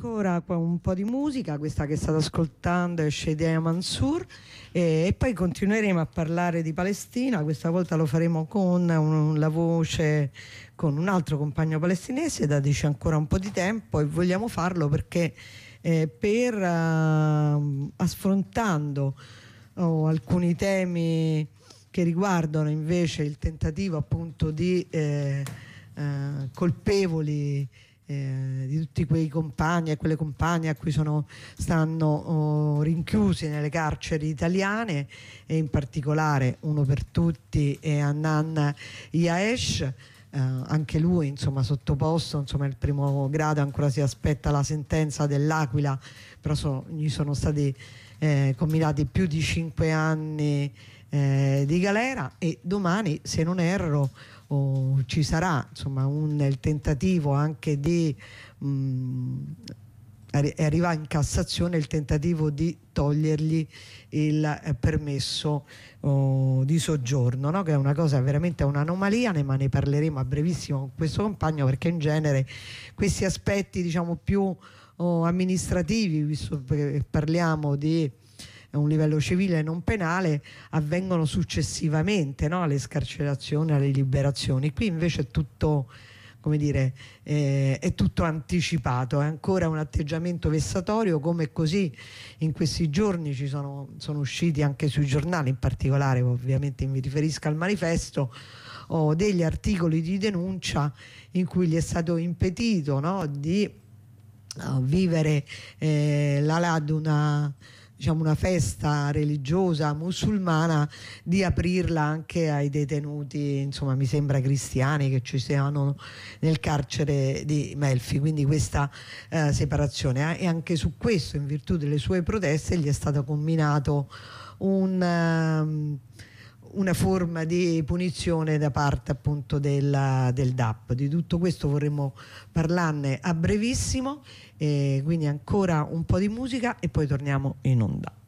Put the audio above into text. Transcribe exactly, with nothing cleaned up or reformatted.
ancora un po' di musica, questa che state ascoltando è Shadia Mansour, e, e poi continueremo a parlare di Palestina. Questa volta lo faremo con un, la voce, con un altro compagno palestinese, dateci ancora un po' di tempo, e vogliamo farlo perché eh, per uh, affrontando oh, alcuni temi che riguardano invece il tentativo appunto di eh, eh, colpevoli Eh, di tutti quei compagni e quelle compagne a cui sono, stanno oh, rinchiusi nelle carceri italiane, e in particolare uno per tutti è Hanan Yaesh, eh, anche lui insomma sottoposto insomma il primo grado, ancora si aspetta la sentenza dell'Aquila, però so, gli sono stati eh, comminati più di cinque anni eh, di galera, e domani, se non erro, Oh, ci sarà insomma un il tentativo anche di mh, arriva in Cassazione il tentativo di togliergli il eh, permesso oh, di soggiorno, no? Che è una cosa veramente un'anomalia, ne, ma ne parleremo a brevissimo con questo compagno, perché in genere questi aspetti diciamo più oh, amministrativi, visto che parliamo di un livello civile e non penale, avvengono successivamente, no? Alle scarcerazioni, alle liberazioni. Qui invece è tutto, come dire, eh, è tutto anticipato, è ancora un atteggiamento vessatorio, come così in questi giorni ci sono, sono usciti anche sui giornali, in particolare ovviamente mi riferisco al Manifesto, o degli articoli di denuncia in cui gli è stato impedito, no? di uh, vivere eh, la ad una diciamo una festa religiosa musulmana, di aprirla anche ai detenuti, insomma mi sembra cristiani, che ci siano nel carcere di Melfi, quindi questa eh, separazione, e anche su questo, in virtù delle sue proteste, gli è stato comminato un um, una forma di punizione da parte appunto del, del D A P. Di tutto questo vorremmo parlarne a brevissimo, e quindi ancora un po' di musica e poi torniamo in onda.